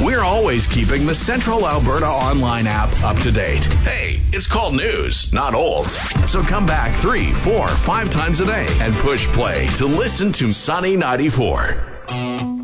we're always keeping the Central Alberta Online app up to date. Hey, it's called news, not old. So come back 3, 4, 5 times a day and push play to listen to Sunny 94.